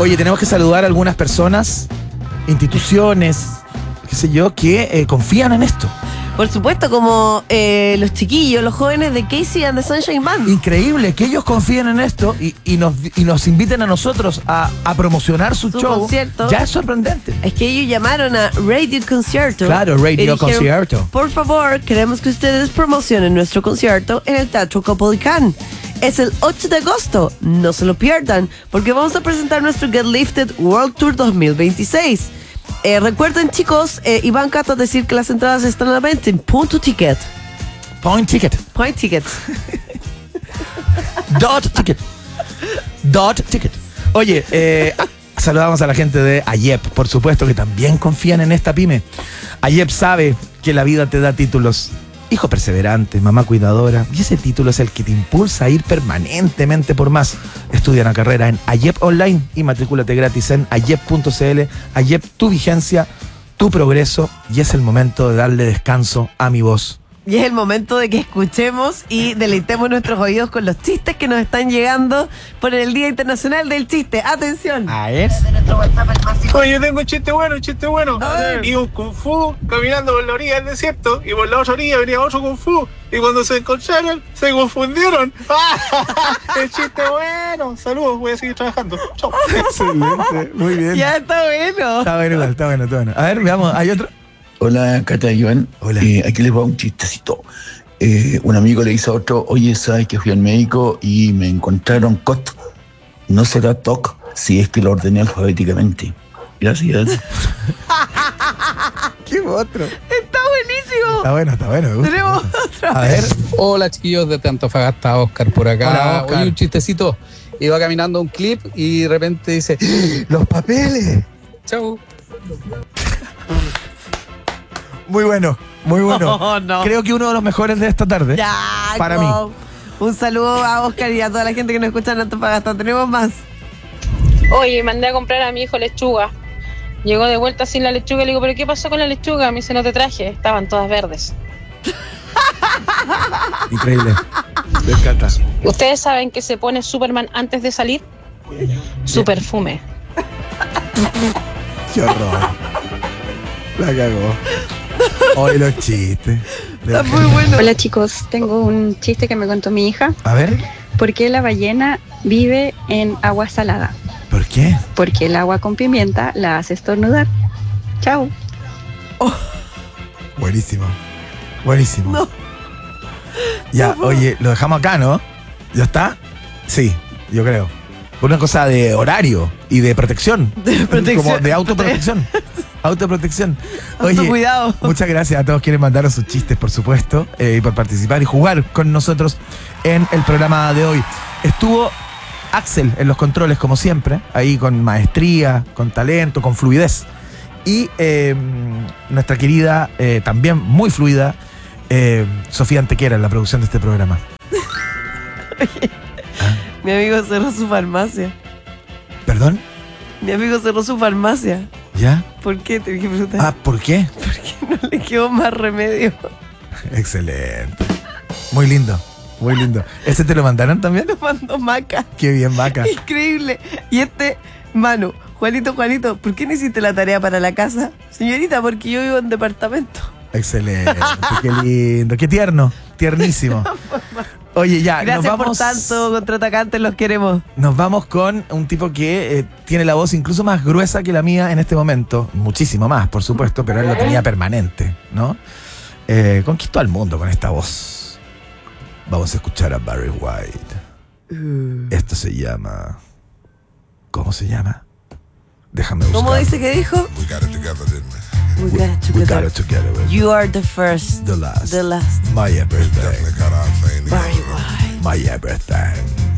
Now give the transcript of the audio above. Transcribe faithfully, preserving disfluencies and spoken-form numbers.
Oye, tenemos que saludar a algunas personas, instituciones, qué sé yo, que eh, confían en esto. Por supuesto, como eh, los chiquillos, los jóvenes de Casey and the Sunshine Band. Increíble que ellos confíen en esto y, y, nos, y nos inviten a nosotros a, a promocionar su, Su show. concierto. Ya es sorprendente. Es que ellos llamaron a Radio Concierto. Claro, Radio y dijeron, Concierto. Por favor, queremos que ustedes promocionen nuestro concierto en el Teatro Caupolicán. Es el ocho de agosto, no se lo pierdan, porque vamos a presentar nuestro Get Lifted World Tour dos mil veintiséis. Eh, recuerden, chicos, eh, Iván Cata decir que las entradas están a la venta en Punto Ticket. Point Ticket. Point Ticket. Dot Ticket. Dot Ticket. Oye, eh, saludamos a la gente de Ayep, por supuesto, que también confían en esta pyme. Ayep sabe que la vida te da títulos. Hijo perseverante, mamá cuidadora, y ese título es el que te impulsa a ir permanentemente por más. Estudia una carrera en Ayep Online y matrículate gratis en ayep punto cl. Ayep, tu vigencia, tu progreso, y es el momento de darle descanso a mi voz. Y es el momento de que escuchemos y deleitemos nuestros oídos con los chistes que nos están llegando por el Día Internacional del Chiste. ¡Atención! A ver. Oye, tengo un chiste bueno, un chiste bueno. A ver. Y un kung fu caminando por la orilla del desierto y por la otra orilla venía otro kung fu y cuando se encontraron se confundieron. El chiste bueno. Saludos, voy a seguir trabajando. Chau. Excelente, muy bien. Ya está bueno. Está bueno igual, está bueno, está bueno. A ver, veamos, hay otro. Hola, Cata y Iván. Hola. Eh, aquí les va un chistecito. Eh, un amigo le dice a otro, oye, ¿sabes que fui al médico y me encontraron C O T? No será T O C si es que lo ordené alfabéticamente. Gracias. ¿Qué otro? Está buenísimo. Está bueno, está bueno. Me gusta, Tenemos me gusta. otra. A ver. Hola chiquillos de Antofagasta, Oscar por acá. Hola, Oscar. Oye, un chistecito. Iba caminando un clip y de repente dice, ¡los papeles! Chau. Muy bueno, muy bueno. No, no. Creo que uno de los mejores de esta tarde. Ya, Para co- mí. Un saludo a Oscar y a toda la gente que nos escucha en Antofagasta. Tenemos más. Oye, mandé a comprar a mi hijo lechuga. Llegó de vuelta sin la lechuga y le digo, ¿pero qué pasó con la lechuga? Me dice, no te traje, estaban todas verdes. Increíble. Me encanta. ¿Ustedes saben que se pone Superman antes de salir? Su perfume. Qué horror. La cagó. Hoy los chistes. De Está la muy gente. bueno. Hola chicos, tengo un chiste que me contó mi hija. A ver, ¿Por qué la ballena vive en agua salada? ¿por qué? Porque el agua con pimienta la hace estornudar. Chao. Buenísimo. Buenísimo. No. Ya, oye, lo dejamos acá, ¿no? ¿Ya está? Sí, yo creo. Por una cosa de horario y de protección. De protección. Como de autoprotección. Autoprotección. Autocuidado. Muchas gracias a todos quienes mandaron sus chistes, por supuesto, eh, y por participar y jugar con nosotros en el programa de hoy. Estuvo Axel en los controles, como siempre, ahí con maestría, con talento, con fluidez. Y eh, nuestra querida, eh, también muy fluida, eh, Sofía Antequera en la producción de este programa. Mi amigo cerró su farmacia. ¿Perdón? Mi amigo cerró su farmacia. ¿Ya? ¿Por qué? Te dije preguntar. Ah, ¿por qué? Porque no le quedó más remedio. Excelente. Muy lindo, muy lindo. ¿Ese te lo mandaron también? Lo mandó Maca. Qué bien, vaca. Increíble. Y este, Manu, Juanito, Juanito, ¿por qué no hiciste la tarea para la casa? Señorita, porque yo vivo en departamento. Excelente, qué lindo, qué tierno, tiernísimo. Oye, ya, Gracias nos vamos, por tanto, contraatacantes, los queremos. nos vamos con un tipo que eh, tiene la voz incluso más gruesa que la mía en este momento. Muchísimo más, por supuesto, pero él lo tenía permanente, ¿no? Eh, conquistó al mundo con esta voz. Vamos a escuchar a Barry White. Esto se llama... ¿Cómo se llama? Déjame buscar. ¿Cómo dice que dijo? We got it together, didn't we? We got it We together. got it together. baby. You are the first, The last. the last. My everything. Definitely got our thing Barry together. White. My everything.